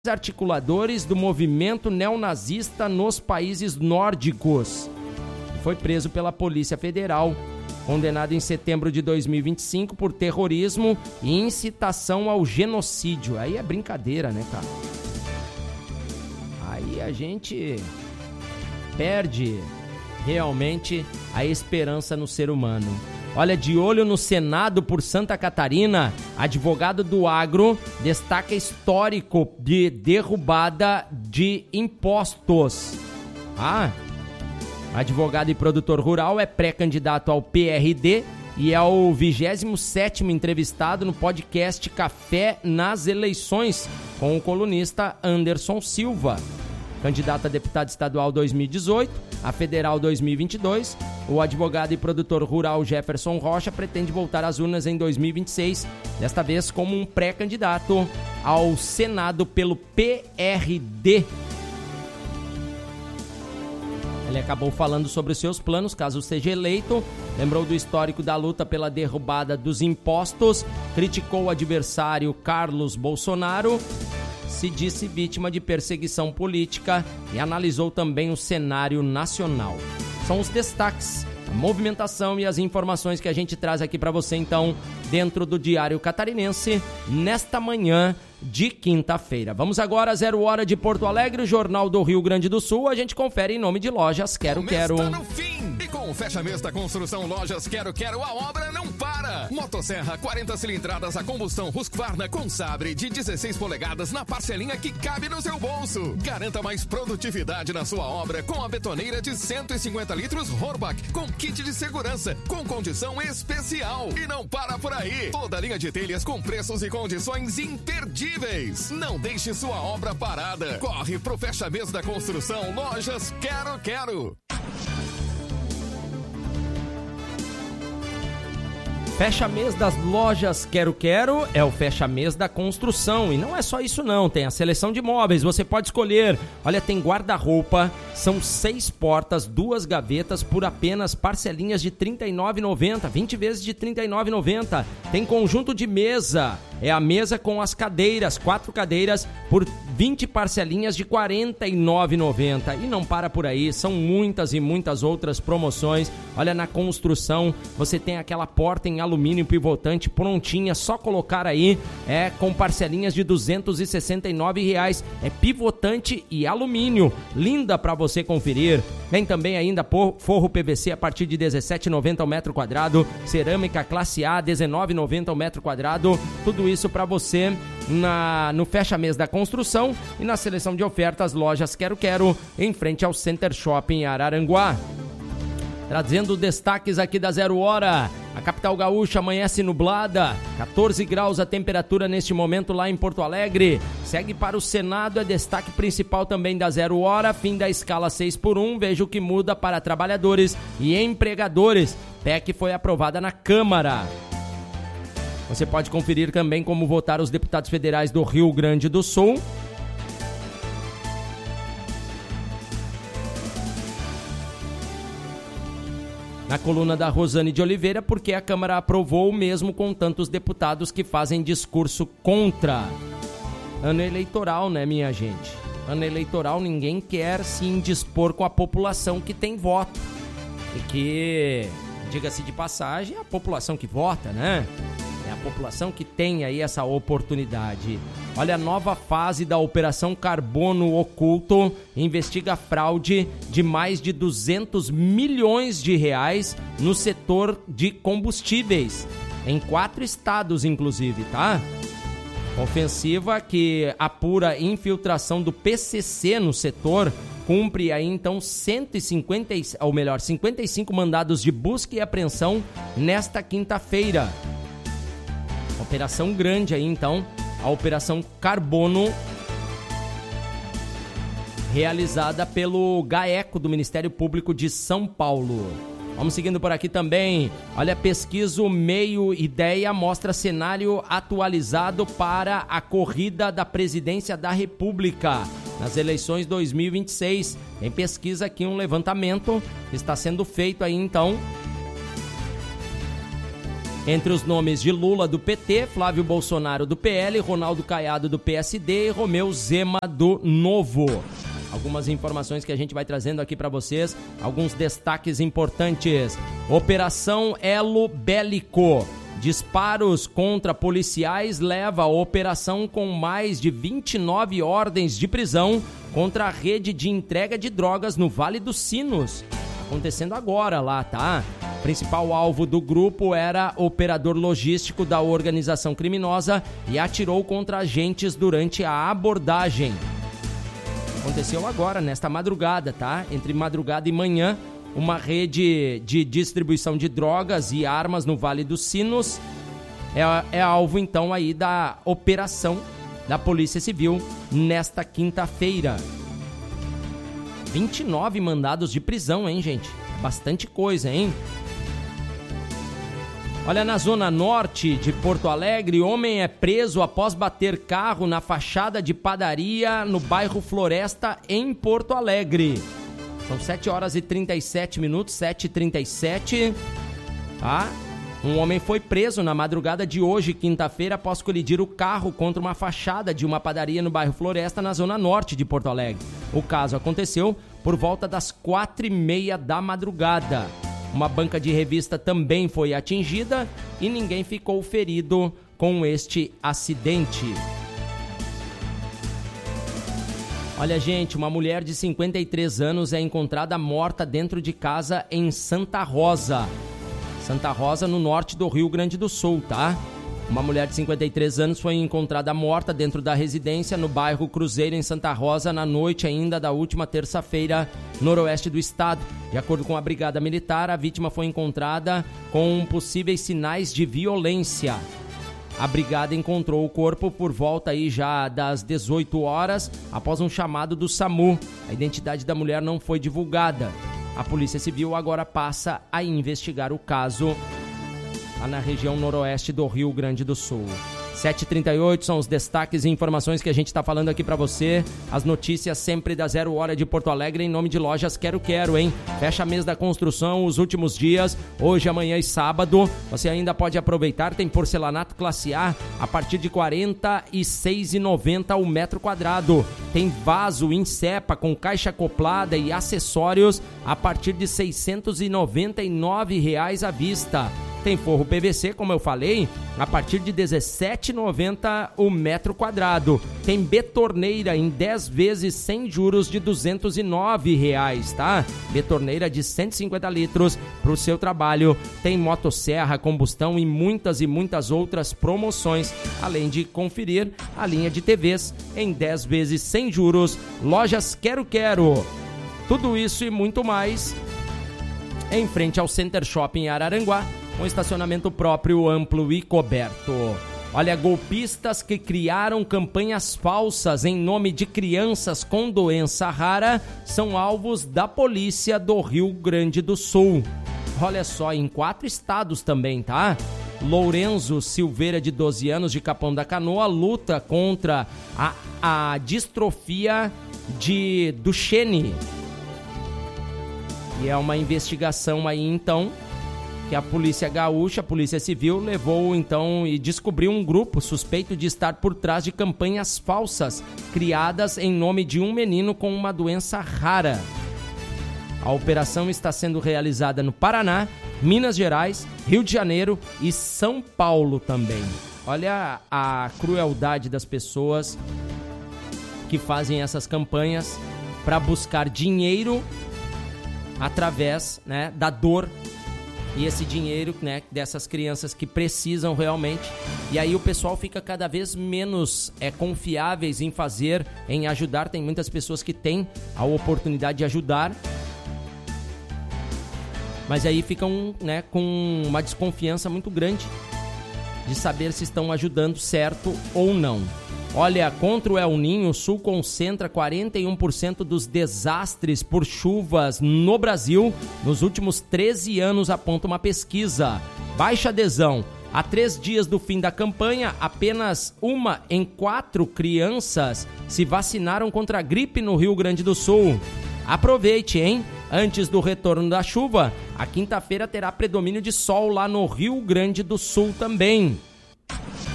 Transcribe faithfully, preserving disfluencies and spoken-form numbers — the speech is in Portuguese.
articuladores do movimento neonazista nos países nórdicos. Foi preso pela Polícia Federal, condenado em setembro de dois mil e vinte e cinco por terrorismo e incitação ao genocídio. Aí é brincadeira, né, cara? Aí a gente perde realmente a esperança no ser humano. Olha, de olho no Senado por Santa Catarina, advogado do agro destaca histórico de derrubada de impostos. Ah, advogado e produtor rural é pré-candidato ao P R D e é o vigésimo sétimo entrevistado no podcast Café nas Eleições com o colunista Anderson Silva. Candidato a deputado estadual dois mil e dezoito, a federal dois mil e vinte e dois, o advogado e produtor rural Jefferson Rocha pretende voltar às urnas em dois mil e vinte e seis, desta vez como um pré-candidato ao Senado pelo P R D. Ele acabou falando sobre os seus planos, caso seja eleito, lembrou do histórico da luta pela derrubada dos impostos, criticou o adversário Carlos Bolsonaro, se disse vítima de perseguição política e analisou também o cenário nacional. São os destaques, a movimentação e as informações que a gente traz aqui para você, então, dentro do Diário Catarinense, nesta manhã de quinta-feira. Vamos agora a Zero Hora de Porto Alegre, Jornal do Rio Grande do Sul. A gente confere em nome de Lojas Quero Quero. Está no fim. E com o fecha-mês da construção Lojas Quero Quero, a obra não para. Motosserra quarenta cilindradas a combustão Husqvarna com sabre de dezesseis polegadas na parcelinha que cabe no seu bolso. Garanta mais produtividade na sua obra com a betoneira de cento e cinquenta litros Horbach com kit de segurança com condição especial. E não para por aí. Toda linha de telhas com preços e condições imperdíveis. Não deixe sua obra parada. Corre pro fecha-mês da construção Lojas Quero Quero. Fecha-mês das Lojas Quero Quero é o fecha-mês da construção. E não é só isso não, tem a seleção de móveis, você pode escolher. Olha, tem guarda-roupa, são seis portas, duas gavetas por apenas parcelinhas de trinta e nove reais e noventa centavos, vinte vezes de trinta e nove reais e noventa centavos. Tem conjunto de mesa, é a mesa com as cadeiras, quatro cadeiras por vinte parcelinhas de quarenta e nove reais e noventa centavos. E não para por aí, são muitas e muitas outras promoções. Olha, na construção você tem aquela porta em alumínio pivotante prontinha, só colocar aí, é com parcelinhas de duzentos e sessenta e nove reais, é pivotante e alumínio, linda para você conferir. Tem também ainda forro P V C a partir de dezessete reais e noventa centavos ao metro quadrado, cerâmica classe A dezenove reais e noventa centavos ao metro quadrado, tudo isso para você na, no fecha-mês da construção e na seleção de ofertas Lojas Quero Quero, em frente ao Center Shopping Araranguá. Trazendo destaques aqui da Zero Hora, a capital gaúcha amanhece nublada, quatorze graus a temperatura neste momento lá em Porto Alegre. Segue para o Senado, é destaque principal também da Zero Hora, fim da escala seis por um, veja o que muda para trabalhadores e empregadores. P E C foi aprovada na Câmara. Você pode conferir também como votaram os deputados federais do Rio Grande do Sul. Na coluna da Rosane de Oliveira, porque a Câmara aprovou mesmo com tantos deputados que fazem discurso contra. Ano eleitoral, né, minha gente? Ano eleitoral, ninguém quer se indispor com a população que tem voto. E que, diga-se de passagem, é a população que vota, né? É a população que tem aí essa oportunidade. Olha, a nova fase da Operação Carbono Oculto investiga fraude de mais de duzentos milhões de reais no setor de combustíveis, em quatro estados inclusive, tá? Ofensiva que apura infiltração do P C C no setor, cumpre aí então cento e cinquenta, ou melhor, cinquenta e cinco mandados de busca e apreensão nesta quinta-feira. Operação grande aí então, a Operação Carbono, realizada pelo GAECO do Ministério Público de São Paulo. Vamos seguindo por aqui também. Olha, pesquisa Meio Ideia mostra cenário atualizado para a corrida da presidência da República nas eleições dois mil e vinte e seis. Tem pesquisa aqui, um levantamento que está sendo feito aí então Entre os nomes de Lula do P T, Flávio Bolsonaro do P L, Ronaldo Caiado do P S D e Romeu Zema do Novo. Algumas informações que a gente vai trazendo aqui para vocês, alguns destaques importantes. Operação Elo Bélico. Disparos contra policiais leva a operação com mais de vinte e nove ordens de prisão contra a rede de entrega de drogas no Vale dos Sinos. Acontecendo agora lá, tá? O principal alvo do grupo era operador logístico da organização criminosa e atirou contra agentes durante a abordagem. Aconteceu agora, nesta madrugada, tá? Entre madrugada e manhã, uma rede de distribuição de drogas e armas no Vale dos Sinos é, é alvo, então, aí da operação da Polícia Civil nesta quinta-feira. vinte e nove mandados de prisão, hein, gente? Bastante coisa, hein? Olha, na zona norte de Porto Alegre, homem é preso após bater carro na fachada de padaria no bairro Floresta, em Porto Alegre. São sete horas e trinta e sete minutos, sete e trinta e sete, tá? Um homem foi preso na madrugada de hoje, quinta-feira, após colidir o carro contra uma fachada de uma padaria no bairro Floresta, na zona norte de Porto Alegre. O caso aconteceu por volta das quatro e meia da madrugada. Uma banca de revista também foi atingida e ninguém ficou ferido com este acidente. Olha, gente, uma mulher de cinquenta e três anos é encontrada morta dentro de casa em Santa Rosa. Santa Rosa, no norte do Rio Grande do Sul, tá? Uma mulher de cinquenta e três anos foi encontrada morta dentro da residência no bairro Cruzeiro, em Santa Rosa, na noite ainda da última terça-feira, noroeste do estado. De acordo com a Brigada Militar, a vítima foi encontrada com possíveis sinais de violência. A brigada encontrou o corpo por volta aí já das dezoito horas, após um chamado do SAMU. A identidade da mulher não foi divulgada. A Polícia Civil agora passa a investigar o caso lá na região noroeste do Rio Grande do Sul. sete e trinta e oito são os destaques e informações que a gente está falando aqui para você. As notícias sempre da Zero Hora de Porto Alegre, em nome de Lojas Quero Quero, hein? Fecha mês da construção, os últimos dias, hoje, amanhã e sábado. Você ainda pode aproveitar, tem porcelanato classe A a partir de quarenta e seis reais e noventa centavos o metro quadrado. Tem vaso em cepa com caixa acoplada e acessórios a partir de seiscentos e noventa e nove reais à vista. Tem forro P V C, como eu falei, a partir de dezessete reais e noventa centavos o metro quadrado. Tem betorneira em dez vezes sem juros de duzentos e nove reais, tá? Betorneira de cento e cinquenta litros para o seu trabalho. Tem motosserra, combustão e muitas e muitas outras promoções. Além de conferir a linha de T Vs em dez vezes sem juros. Lojas Quero Quero. Tudo isso e muito mais em frente ao Center Shopping Araranguá, com estacionamento próprio, amplo e coberto. Olha, golpistas que criaram campanhas falsas em nome de crianças com doença rara são alvos da polícia do Rio Grande do Sul. Olha só, em quatro estados também, tá? Lourenço Silveira, de doze anos, de Capão da Canoa, luta contra a, a distrofia de Duchenne. E é uma investigação aí, então, que a Polícia Gaúcha, a Polícia Civil, levou então e descobriu um grupo suspeito de estar por trás de campanhas falsas criadas em nome de um menino com uma doença rara. A operação está sendo realizada no Paraná, Minas Gerais, Rio de Janeiro e São Paulo também. Olha a crueldade das pessoas que fazem essas campanhas para buscar dinheiro através, né, da dor. E esse dinheiro, né, dessas crianças que precisam realmente. E aí o pessoal fica cada vez menos é, confiáveis em fazer, em ajudar. Tem muitas pessoas que têm a oportunidade de ajudar, mas aí ficam, né, com uma desconfiança muito grande de saber se estão ajudando certo ou não. Olha, contra o El Niño, o Sul concentra quarenta e um por cento dos desastres por chuvas no Brasil nos últimos treze anos, aponta uma pesquisa. Baixa adesão. Há três dias do fim da campanha, apenas uma em quatro crianças se vacinaram contra a gripe no Rio Grande do Sul. Aproveite, hein? Antes do retorno da chuva, a quinta-feira terá predomínio de sol lá no Rio Grande do Sul também.